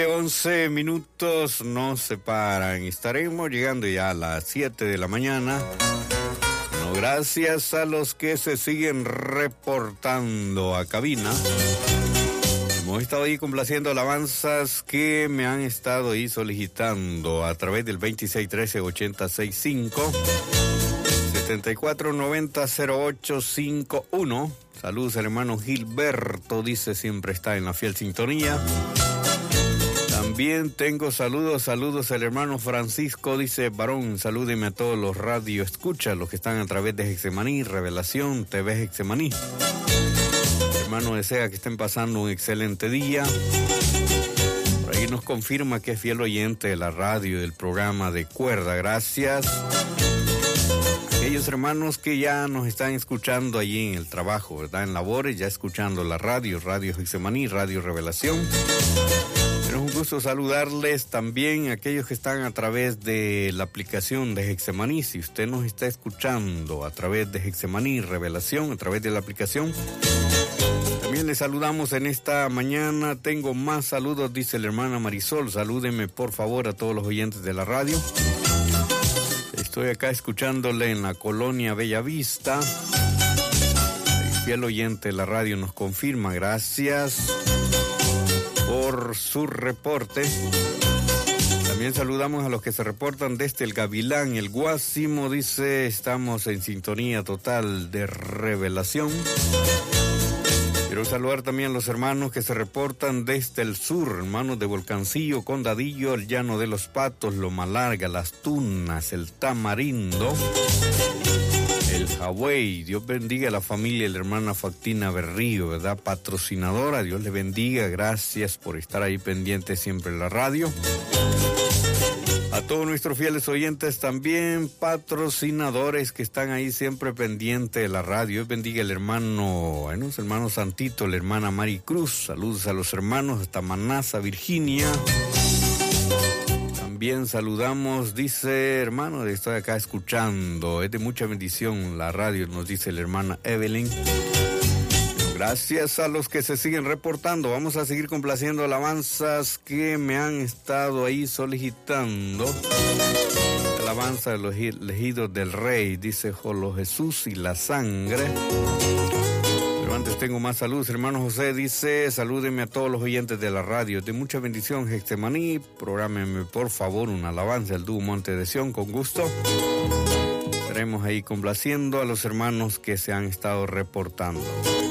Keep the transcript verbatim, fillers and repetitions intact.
once minutos nos separan. Estaremos llegando ya a las siete de la mañana. Bueno, gracias a los que se siguen reportando a cabina. Hemos estado ahí complaciendo alabanzas que me han estado ahí solicitando a través del veintiséis trece ochenta sesenta y cinco, setenta y cuatro noventa cero ocho cincuenta y uno. Saludos al hermano Gilberto, dice siempre está en la fiel sintonía. También tengo saludos, saludos al hermano Francisco, dice varón, salúdeme a todos los radio escucha, los que están a través de Getsemaní, Revelación, T V Getsemaní. Hermano desea que estén pasando un excelente día. Por ahí nos confirma que es fiel oyente de la radio, del programa de Cuerda. Gracias. Aquellos hermanos que ya nos están escuchando allí en el trabajo, ¿verdad? En labores, ya escuchando la radio, Radio Getsemaní, Radio Revelación. Es un gusto saludarles también a aquellos que están a través de la aplicación de Getsemaní. Si usted nos está escuchando a través de Getsemaní, Revelación, a través de la aplicación, también les saludamos en esta mañana. Tengo más saludos, dice la hermana Marisol. Salúdeme por favor a todos los oyentes de la radio. Estoy acá escuchándole en la colonia Bellavista. El fiel oyente de la radio nos confirma. Gracias por su reporte. También saludamos a los que se reportan desde el Gavilán, el Guásimo. Dice, estamos en sintonía total de Revelación. Quiero saludar también a los hermanos que se reportan desde el sur, hermanos de Volcancillo, Condadillo, el Llano de los Patos, Loma Larga, Las Tunas, el Tamarindo, el Hawái. Dios bendiga a la familia de la hermana Factina Berrío, ¿verdad? Patrocinadora, Dios le bendiga, gracias por estar ahí pendiente siempre en la radio. A todos nuestros fieles oyentes también, patrocinadores que están ahí siempre pendientes de la radio. Dios bendiga el hermano, bueno, el hermano Santito, la hermana Mari Cruz. Saludos a los hermanos hasta Manasa, Virginia. También saludamos, dice hermano, estoy acá escuchando, es de mucha bendición la radio, nos dice la hermana Evelyn. Gracias a los que se siguen reportando. Vamos a seguir complaciendo alabanzas que me han estado ahí solicitando. Alabanza de los elegidos del Rey, dice Jolo Jesús y la sangre. Pero antes tengo más saludos. Hermano José dice, salúdeme a todos los oyentes de la radio. De mucha bendición, Getsemaní. Prográmeme por favor una alabanza al dúo Monte de Sión, con gusto. Estaremos ahí complaciendo a los hermanos que se han estado reportando.